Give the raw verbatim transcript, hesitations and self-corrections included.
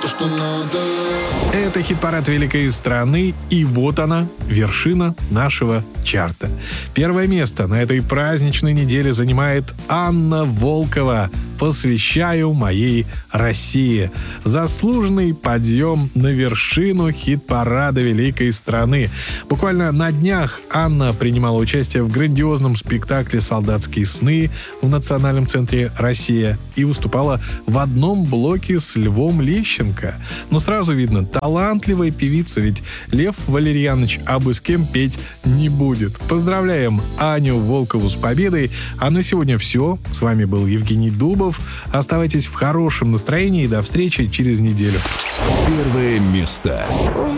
что надо. Это хит-парад великой страны, и вот она, вершина нашего чарта. Первое место на этой праздничной неделе занимает Анна Волкова. «Посвящаю моей России». Заслуженный подъем на вершину хит-парада великой страны. Буквально на днях Анна принимала участие в грандиозном спектакле «Солдатские сны» в Национальном центре «Россия» и выступала в одном блоке с Львом Лещенко. Но сразу видно, талантливая певица, ведь Лев Валерьянович абы с кем петь не будет. Поздравляем Аню Волкову с победой. А на сегодня все. С вами был Евгений Дубов. Оставайтесь в хорошем настроении и до встречи через неделю. Первое место.